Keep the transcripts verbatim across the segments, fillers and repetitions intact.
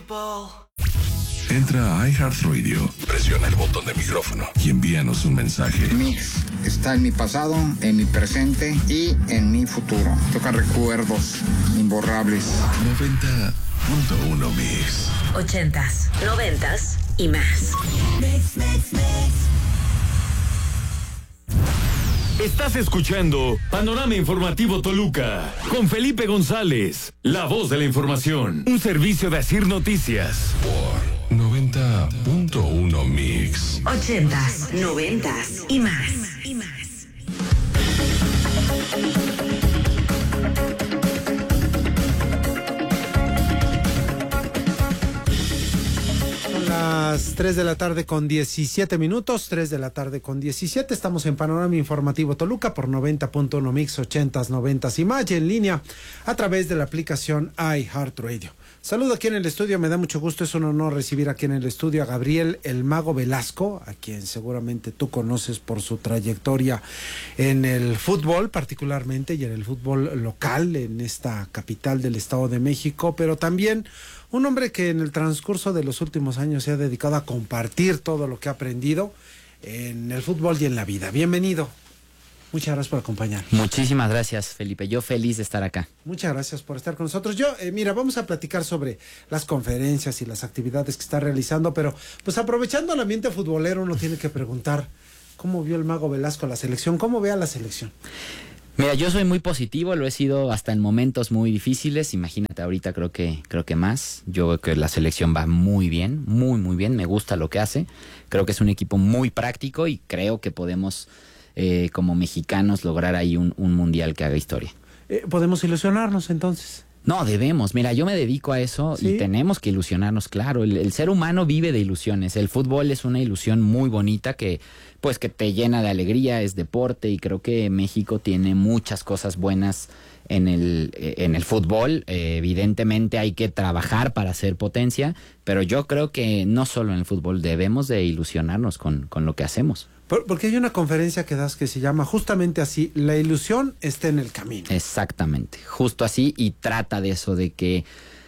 Entra a iHeartRadio, presiona el botón de micrófono y envíanos un mensaje. Mix está en mi pasado, en mi presente y en mi futuro. Toca recuerdos imborrables. noventa punto uno Mix. Ochentas, noventas y más. Mix, mix, mix. Estás escuchando Panorama Informativo Toluca con Felipe González, la voz de la información, un servicio de Asir Noticias. Por noventa punto uno Mix. Ochentas, noventas y más. Y más. Las tres de la tarde con diecisiete minutos, tres de la tarde con diecisiete, estamos en Panorama Informativo Toluca por noventa punto uno Mix, ochentas, noventas y más, y en línea a través de la aplicación iHeartRadio. Saludo aquí en el estudio, me da mucho gusto, es un honor recibir aquí en el estudio a Gabriel El Mago Velasco, a quien seguramente tú conoces por su trayectoria en el fútbol particularmente y en el fútbol local en esta capital del Estado de México, pero también un hombre que en el transcurso de los últimos años se ha dedicado a compartir todo lo que ha aprendido en el fútbol y en la vida. Bienvenido. Muchas gracias por acompañarnos. Muchísimas gracias, Felipe. Yo feliz de estar acá. Muchas gracias por estar con nosotros. Yo, eh, mira, vamos a platicar sobre las conferencias y las actividades que está realizando, pero pues aprovechando el ambiente futbolero uno tiene que preguntar, ¿cómo vio el Mago Velasco a la selección? ¿Cómo ve a la selección? Mira, yo soy muy positivo, lo he sido hasta en momentos muy difíciles, imagínate ahorita creo que creo que más. Yo creo que la selección va muy bien, muy muy bien, me gusta lo que hace. Creo que es un equipo muy práctico y creo que podemos eh, como mexicanos lograr ahí un, un mundial que haga historia. Eh, ¿Podemos ilusionarnos entonces? No, debemos. Mira, yo me dedico a eso. ¿Sí? Y tenemos que ilusionarnos, claro. El, el ser humano vive de ilusiones. El fútbol es una ilusión muy bonita que, pues, que te llena de alegría, es deporte y creo que México tiene muchas cosas buenas en el, en el fútbol. Eh, evidentemente hay que trabajar para ser potencia, pero yo creo que no solo en el fútbol debemos de ilusionarnos con, con lo que hacemos. Porque hay una conferencia que das que se llama justamente así, la ilusión está en el camino. Exactamente, justo así, y trata de eso, de que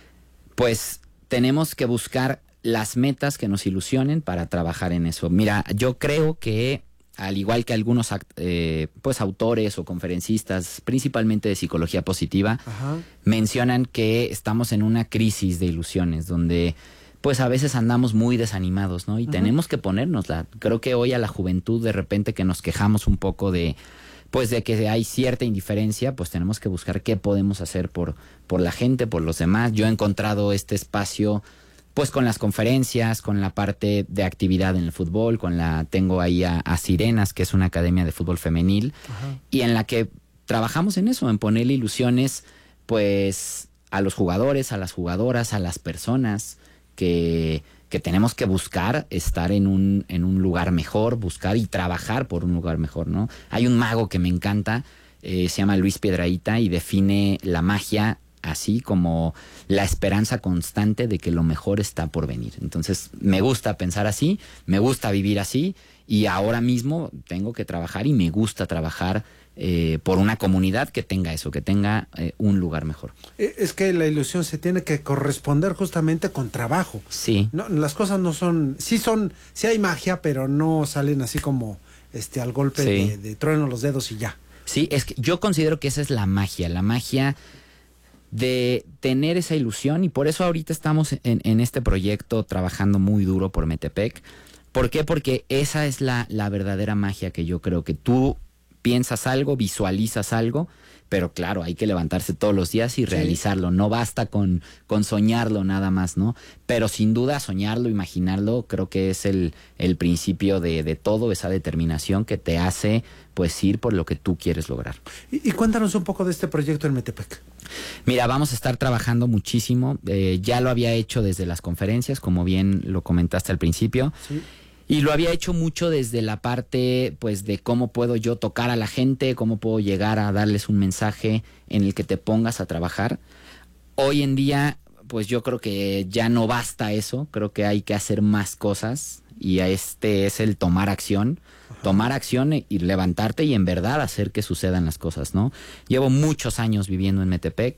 pues tenemos que buscar las metas que nos ilusionen para trabajar en eso. Mira, yo creo que al igual que algunos eh, pues autores o conferencistas, principalmente de psicología positiva, Ajá. mencionan que estamos en una crisis de ilusiones, donde pues a veces andamos muy desanimados, ¿no? Y uh-huh. tenemos que ponérnosla. Creo que hoy a la juventud de repente que nos quejamos un poco de, pues de que hay cierta indiferencia, pues tenemos que buscar qué podemos hacer por, por la gente, por los demás. Yo he encontrado este espacio, pues con las conferencias, con la parte de actividad en el fútbol, con la, tengo ahí a, a Sirenas, que es una academia de fútbol femenil, uh-huh. y en la que trabajamos en eso, en ponerle ilusiones, pues a los jugadores, a las jugadoras, a las personas, que, que tenemos que buscar estar en un, en un lugar mejor, buscar y trabajar por un lugar mejor, ¿no? Hay un mago que me encanta, eh, se llama Luis Piedrahíta y define la magia así como la esperanza constante de que lo mejor está por venir. Entonces me gusta pensar así, me gusta vivir así y ahora mismo tengo que trabajar y me gusta trabajar Eh, por una comunidad que tenga eso, que tenga eh, un lugar mejor. Es que la ilusión se tiene que corresponder justamente con trabajo. Sí. No, las cosas no son, sí son, sí hay magia, pero no salen así como este al golpe sí. de, de trueno los dedos y ya. Sí, es que yo considero que esa es la magia, la magia de tener esa ilusión y por eso ahorita estamos en, en este proyecto trabajando muy duro por Metepec. ¿Por qué? Porque esa es la, la verdadera magia que yo creo que tú piensas algo, visualizas algo, pero claro, hay que levantarse todos los días y realizarlo. Sí. No basta con, con soñarlo nada más, ¿no? Pero sin duda soñarlo, imaginarlo, creo que es el, el principio de, de todo, esa determinación que te hace pues ir por lo que tú quieres lograr. Y, y cuéntanos un poco de este proyecto en Metepec. Mira, vamos a estar trabajando muchísimo. Eh, ya lo había hecho desde las conferencias, como bien lo comentaste al principio. Sí. Y lo había hecho mucho desde la parte, pues, de cómo puedo yo tocar a la gente, cómo puedo llegar a darles un mensaje en el que te pongas a trabajar. Hoy en día, pues, yo creo que ya no basta eso. Creo que hay que hacer más cosas y este es el tomar acción. Ajá. Tomar acción y levantarte y en verdad hacer que sucedan las cosas, ¿no? Llevo muchos años viviendo en Metepec.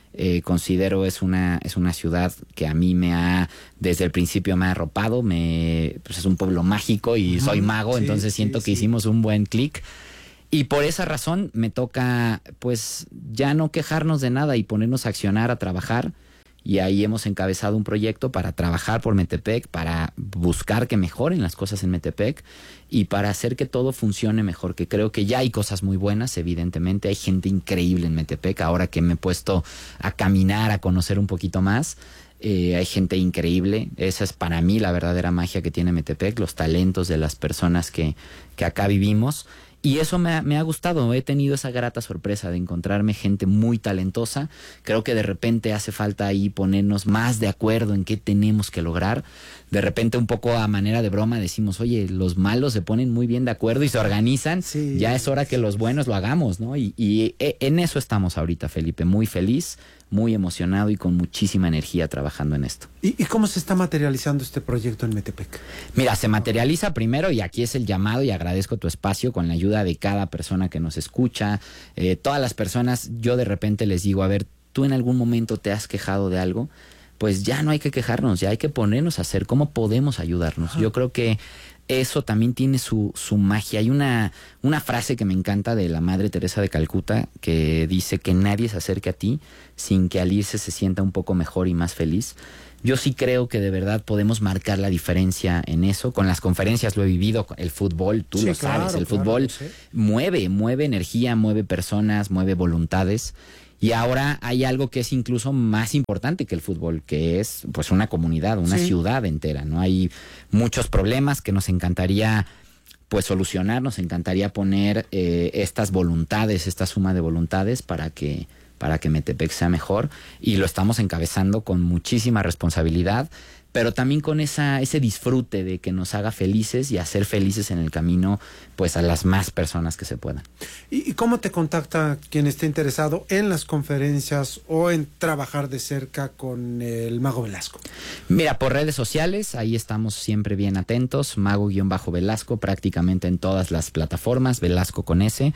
Eh, considero es una es una ciudad que a mí me ha, desde el principio me ha arropado, me pues es un pueblo mágico y uh-huh. soy mago, sí, entonces siento sí, que sí. hicimos un buen clic. Y por esa razón me toca, pues, ya no quejarnos de nada y ponernos a accionar, a trabajar. Y ahí hemos encabezado un proyecto para trabajar por Metepec, para buscar que mejoren las cosas en Metepec y para hacer que todo funcione mejor, que creo que ya hay cosas muy buenas, evidentemente. Hay gente increíble en Metepec, ahora que me he puesto a caminar, a conocer un poquito más. Eh, hay gente increíble, esa es para mí la verdadera magia que tiene Metepec, los talentos de las personas que, que acá vivimos. Y eso me ha, me ha gustado, he tenido esa grata sorpresa de encontrarme gente muy talentosa. Creo que de repente hace falta ahí ponernos más de acuerdo en qué tenemos que lograr. De repente un poco a manera de broma decimos, oye, los malos se ponen muy bien de acuerdo y se organizan, sí, ya es hora que los buenos lo hagamos, ¿no? Y, y en eso estamos ahorita, Felipe, muy feliz, muy emocionado y con muchísima energía trabajando en esto. ¿Y, y cómo se está materializando este proyecto en Metepec? Mira, se materializa primero, y aquí es el llamado, y agradezco tu espacio, con la ayuda de cada persona que nos escucha, eh, todas las personas, yo de repente les digo, a ver, ¿tú en algún momento te has quejado de algo? Pues ya no hay que quejarnos, ya hay que ponernos a hacer cómo podemos ayudarnos. Ajá. Yo creo que eso también tiene su, su magia. Hay una, una frase que me encanta de la Madre Teresa de Calcuta que dice que nadie se acerque a ti sin que al irse se sienta un poco mejor y más feliz. Yo sí creo que de verdad podemos marcar la diferencia en eso. Con las conferencias lo he vivido, el fútbol, tú sí, lo claro, sabes, el claro, fútbol sí. mueve, mueve energía, mueve personas, mueve voluntades. Y ahora hay algo que es incluso más importante que el fútbol, que es pues una comunidad, una sí. ciudad entera, ¿no? Hay muchos problemas que nos encantaría pues solucionar, nos encantaría poner eh, estas voluntades, esta suma de voluntades para que para que Metepec sea mejor, y lo estamos encabezando con muchísima responsabilidad, pero también con esa ese disfrute de que nos haga felices y hacer felices en el camino pues a las más personas que se puedan. ¿Y, y cómo te contacta quien esté interesado en las conferencias o en trabajar de cerca con el Mago Velasco? Mira, por redes sociales, ahí estamos siempre bien atentos, Mago-Velasco, prácticamente en todas las plataformas, Velasco con S.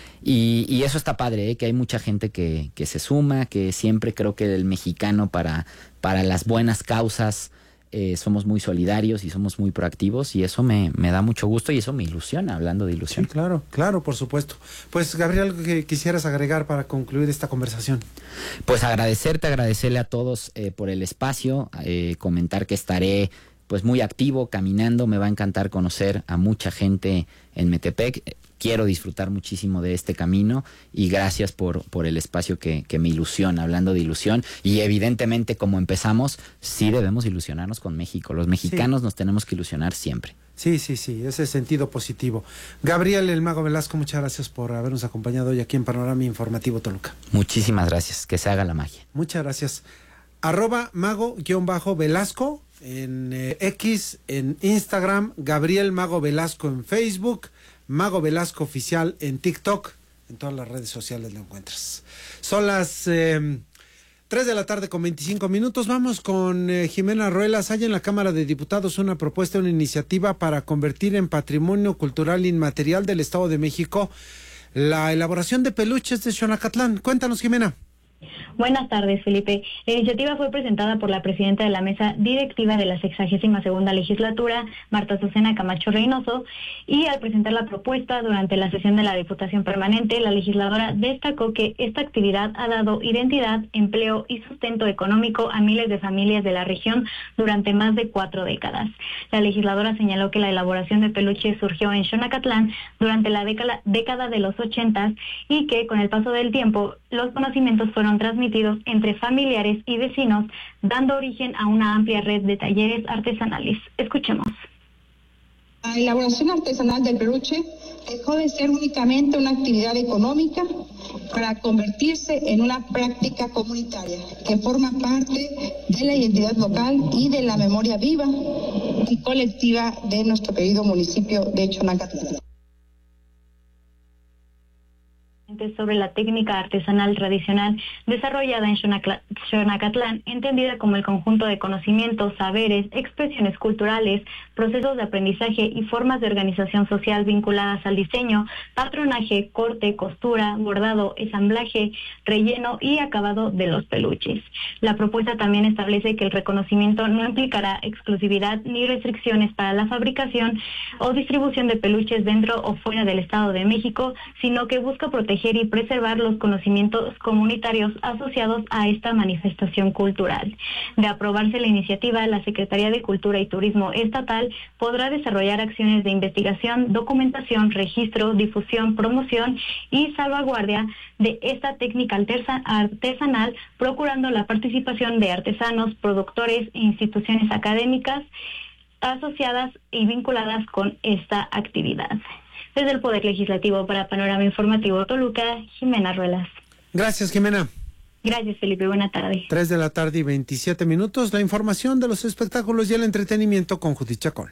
Y, y eso está padre, ¿eh? Que hay mucha gente que, que se suma, que siempre creo que el mexicano para, para las buenas causas eh, somos muy solidarios y somos muy proactivos, y eso me, me da mucho gusto y eso me ilusiona, hablando de ilusión. Sí, claro, claro, por supuesto. Pues, Gabriel, ¿algo que quisieras agregar para concluir esta conversación? Pues agradecerte, agradecerle a todos eh, por el espacio, eh, comentar que estaré pues muy activo, caminando, me va a encantar conocer a mucha gente en Metepec. Quiero disfrutar muchísimo de este camino y gracias por, por el espacio que, que me ilusiona, hablando de ilusión. Y evidentemente, como empezamos, sí debemos ilusionarnos con México. Los mexicanos sí. nos tenemos que ilusionar siempre. Sí, sí, sí, ese sentido positivo. Gabriel, el Mago Velasco, muchas gracias por habernos acompañado hoy aquí en Panorama Informativo Toluca. Muchísimas gracias, que se haga la magia. Muchas gracias. Arroba Mago-Velasco en eh, X, en Instagram, Gabriel Mago Velasco en Facebook, Mago Velasco Oficial en TikTok, en todas las redes sociales lo encuentras. Son las eh, tres de la tarde con veinticinco minutos. Vamos con eh, Jimena Ruelas. Hay en la Cámara de Diputados una propuesta, una iniciativa para convertir en patrimonio cultural inmaterial del Estado de México la elaboración de peluches de Xonacatlán. Cuéntanos, Jimena. Buenas tardes, Felipe. La iniciativa fue presentada por la presidenta de la mesa directiva de la sexagésima segunda legislatura, Marta Azucena Camacho Reynoso, y al presentar la propuesta durante la sesión de la Diputación Permanente, la legisladora destacó que esta actividad ha dado identidad, empleo y sustento económico a miles de familias de la región durante más de cuatro décadas. La legisladora señaló que la elaboración de peluches surgió en Xonacatlán durante la década, década de los ochentas y que con el paso del tiempo los conocimientos fueron transmitidos entre familiares y vecinos, dando origen a una amplia red de talleres artesanales. Escuchemos. La elaboración artesanal del peluche dejó de ser únicamente una actividad económica para convertirse en una práctica comunitaria que forma parte de la identidad local y de la memoria viva y colectiva de nuestro querido municipio de Xonacatlán. sobre la técnica artesanal tradicional desarrollada en Xonacla- Xonacatlán, entendida como el conjunto de conocimientos, saberes, expresiones culturales, procesos de aprendizaje y formas de organización social vinculadas al diseño, patronaje, corte, costura, bordado, ensamblaje, relleno y acabado de los peluches. La propuesta también establece que el reconocimiento no implicará exclusividad ni restricciones para la fabricación o distribución de peluches dentro o fuera del Estado de México, sino que busca proteger y preservar los conocimientos comunitarios asociados a esta manifestación cultural. De aprobarse la iniciativa, la Secretaría de Cultura y Turismo Estatal podrá desarrollar acciones de investigación, documentación, registro, difusión, promoción y salvaguardia de esta técnica artesanal, procurando la participación de artesanos, productores e instituciones académicas asociadas y vinculadas con esta actividad. Desde el Poder Legislativo para Panorama Informativo Toluca, Jimena Ruelas. Gracias, Jimena. Gracias, Felipe. Buena tarde. Tres de la tarde y veintisiete minutos. La información de los espectáculos y el entretenimiento con Judith Chacón.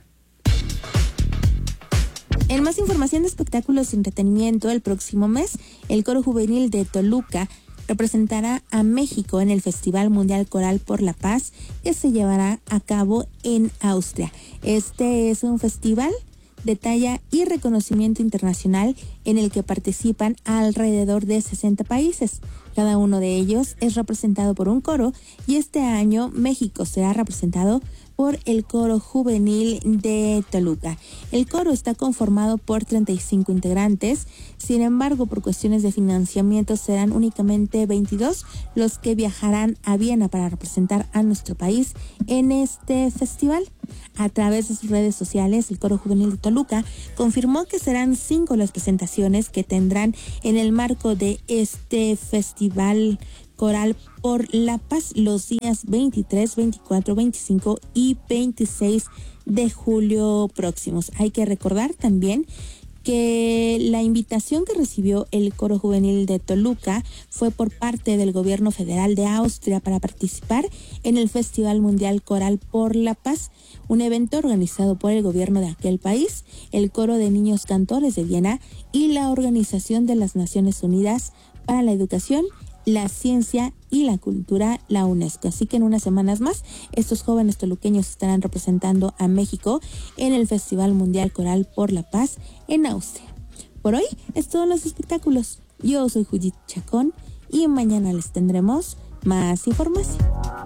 En más información de espectáculos y entretenimiento, el próximo mes, el Coro Juvenil de Toluca representará a México en el Festival Mundial Coral por la Paz, que se llevará a cabo en Austria. Este es un festival de talla y reconocimiento internacional en el que participan alrededor de sesenta países. Cada uno de ellos es representado por un coro y este año México será representado por el Coro Juvenil de Toluca. El coro está conformado por treinta y cinco integrantes, sin embargo, por cuestiones de financiamiento serán únicamente veintidós los que viajarán a Viena para representar a nuestro país en este festival. A través de sus redes sociales, el Coro Juvenil de Toluca confirmó que serán cinco las presentaciones que tendrán en el marco de este festival Coral por la Paz los días veintitrés, veinticuatro, veinticinco y veintiséis de julio próximos. Hay que recordar también que la invitación que recibió el Coro Juvenil de Toluca fue por parte del gobierno federal de Austria para participar en el Festival Mundial Coral por la Paz, un evento organizado por el gobierno de aquel país, el Coro de Niños Cantores de Viena y la Organización de las Naciones Unidas para la Educación, la Ciencia y la Cultura, la UNESCO. Así que en unas semanas más, estos jóvenes toluqueños estarán representando a México en el Festival Mundial Coral por la Paz en Austria. Por hoy es todo en los espectáculos. Yo soy Judith Chacón y mañana les tendremos más información.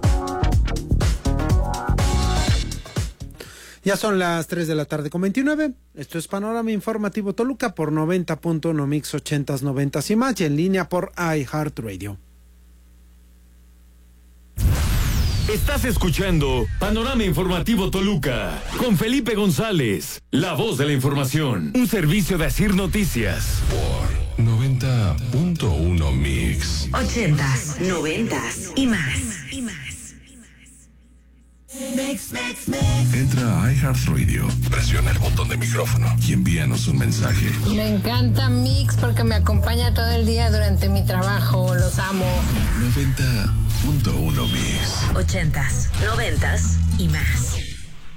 Ya son las tres de la tarde con veintinueve. Esto es Panorama Informativo Toluca por noventa punto uno Mix ochentas, noventas y más y en línea por iHeartRadio. Estás escuchando Panorama Informativo Toluca con Felipe González, la voz de la información, un servicio de Asir Noticias. Por noventa punto uno Mix. Ochentas, noventas y más. Y más. Entra a iHeartRadio, presiona el botón de micrófono y envíanos un mensaje. Me encanta Mix porque me acompaña todo el día durante mi trabajo. Los amo. noventa punto uno Mix. Ochentas, noventas y más.